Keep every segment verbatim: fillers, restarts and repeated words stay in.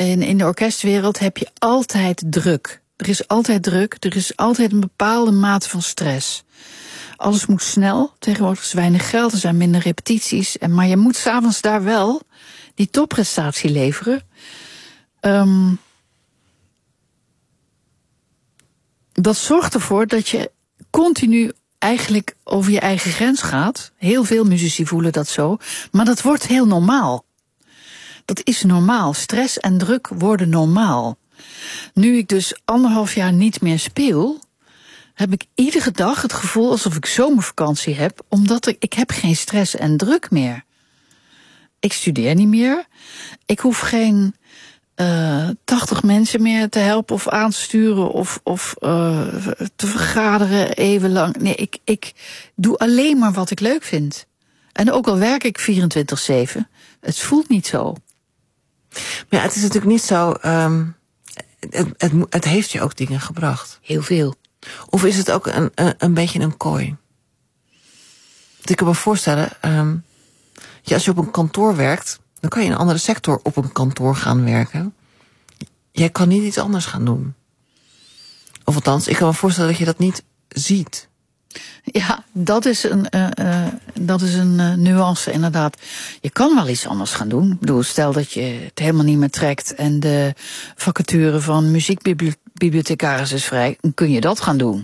in, in de orkestwereld heb je altijd druk. Er is altijd druk, er is altijd een bepaalde mate van stress. Alles moet snel, tegenwoordig is weinig geld, er zijn minder repetities. En, maar je moet 's avonds daar wel die topprestatie leveren. Um, dat zorgt ervoor dat je continu eigenlijk over je eigen grens gaat. Heel veel muzici voelen dat zo, maar dat wordt heel normaal. Dat is normaal. Stress en druk worden normaal. Nu ik dus anderhalf jaar niet meer speel, heb ik iedere dag het gevoel alsof ik zomervakantie heb, omdat ik, ik heb geen stress en druk meer. Ik studeer niet meer. Ik hoef geen uh, tachtig mensen meer te helpen of aan te sturen of, of uh, te vergaderen eeuwenlang. Nee, ik, ik doe alleen maar wat ik leuk vind. En ook al werk ik vierentwintig zeven, het voelt niet zo. Maar ja, het is natuurlijk niet zo. Um, het, het, het heeft je ook dingen gebracht. Heel veel. Of is het ook een, een, een beetje een kooi? Ik kan me voorstellen, um, ja, als je op een kantoor werkt, dan kan je in een andere sector op een kantoor gaan werken. Jij kan niet iets anders gaan doen. Of althans, ik kan me voorstellen dat je dat niet ziet. Ja, dat is een, uh, uh, dat is een uh, nuance inderdaad. Je kan wel iets anders gaan doen. Ik bedoel, stel dat je het helemaal niet meer trekt en de vacature van muziekbibliothecaris is vrij, dan kun je dat gaan doen.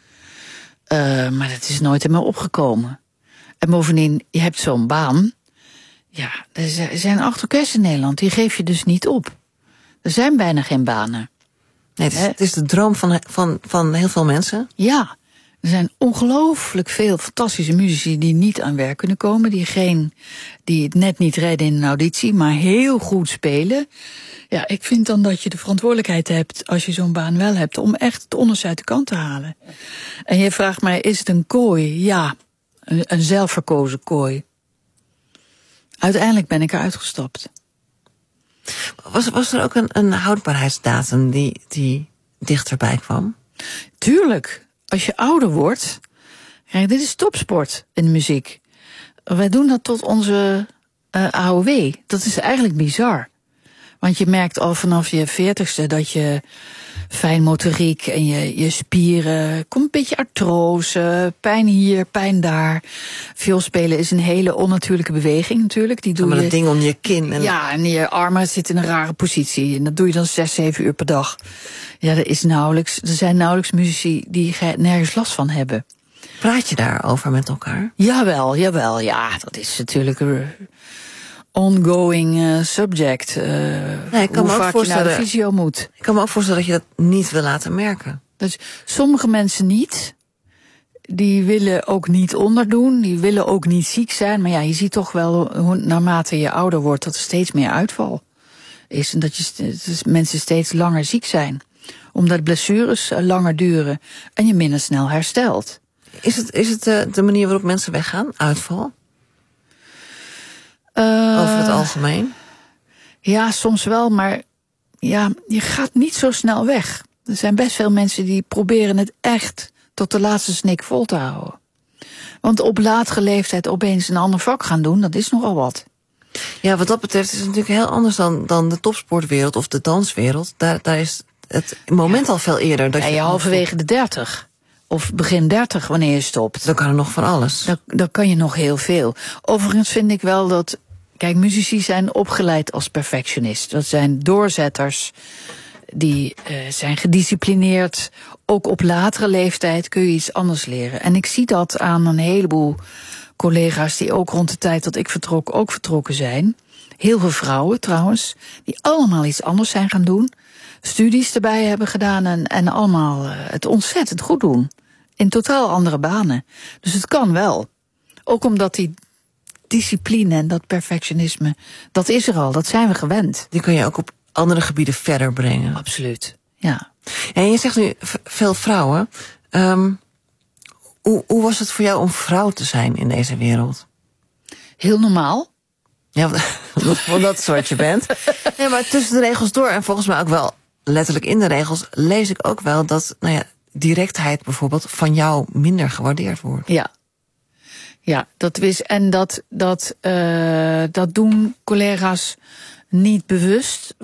Uh, maar dat is nooit in me opgekomen. En bovendien, je hebt zo'n baan. Ja, er zijn acht orkesten in Nederland, die geef je dus niet op. Er zijn bijna geen banen. Nee, het is, het is de droom van, van, van heel veel mensen. Ja. Er zijn ongelooflijk veel fantastische muzici die niet aan werk kunnen komen. Die, geen, die het net niet redden in een auditie, maar heel goed spelen. Ja, ik vind dan dat je de verantwoordelijkheid hebt, als je zo'n baan wel hebt, om echt het onderste uit de kant te halen. En je vraagt mij, is het een kooi? Ja, een, een zelfverkozen kooi. Uiteindelijk ben ik eruit gestapt. Was, was er ook een, een houdbaarheidsdatum die, die dichterbij kwam? Tuurlijk. Als je ouder wordt, kijk, dit is topsport in de muziek. Wij doen dat tot onze uh, A O W. Dat is eigenlijk bizar. Want je merkt al vanaf je veertigste dat je fijnmotoriek en je, je spieren, komt een beetje artrose, pijn hier, pijn daar. Vioolspelen is een hele onnatuurlijke beweging natuurlijk. Die doe maar je, dat ding om je kin. En ja, en je armen zitten in een rare positie. En dat doe je dan zes, zeven uur per dag. Ja, er is nauwelijks, er zijn nauwelijks muzici die nergens last van hebben. Praat je daarover met elkaar? Jawel, jawel, ja, dat is natuurlijk een ongoing uh, subject. Uh, nee, ik kan hoe me vaak je naar de fysio moet. Ik kan me ook voorstellen dat je dat niet wil laten merken. Dus sommige mensen niet. Die willen ook niet onderdoen, die willen ook niet ziek zijn. Maar ja, je ziet toch wel, hoe, naarmate je ouder wordt, dat er steeds meer uitval is. En dat je, dus mensen steeds langer ziek zijn. Omdat blessures langer duren en je minder snel herstelt. Is het, is het de, de manier waarop mensen weggaan, uitval? Uh, Over het algemeen? Ja, soms wel, maar ja, je gaat niet zo snel weg. Er zijn best veel mensen die proberen het echt tot de laatste snik vol te houden. Want op latere leeftijd opeens een ander vak gaan doen, dat is nogal wat. Ja, wat dat betreft is het natuurlijk heel anders dan, dan de topsportwereld of de danswereld. Daar, daar is het moment ja. al veel eerder. Dat ja, je, je halverwege de dertig. Of begin dertig wanneer je stopt. Dan kan er nog van alles. Dan, dan kan je nog heel veel. Overigens vind ik wel dat, kijk, muzici zijn opgeleid als perfectionist. Dat zijn doorzetters. Die uh, zijn gedisciplineerd. Ook op latere leeftijd kun je iets anders leren. En ik zie dat aan een heleboel collega's die ook rond de tijd dat ik vertrok ook vertrokken zijn. Heel veel vrouwen trouwens, die allemaal iets anders zijn gaan doen. Studies erbij hebben gedaan en, en allemaal uh, het ontzettend goed doen. In totaal andere banen. Dus het kan wel. Ook omdat die discipline en dat perfectionisme, dat is er al, dat zijn we gewend. Die kun je ook op andere gebieden verder brengen. Absoluut, ja. En je zegt nu veel vrouwen. Um, hoe, hoe was het voor jou om vrouw te zijn in deze wereld? Heel normaal. Ja, want dat is wat je bent. Ja, maar tussen de regels door en volgens mij ook wel letterlijk in de regels lees ik ook wel dat, nou ja, directheid bijvoorbeeld van jou minder gewaardeerd wordt. Ja. Ja, dat is, en dat, dat, uh, dat doen collega's niet bewust.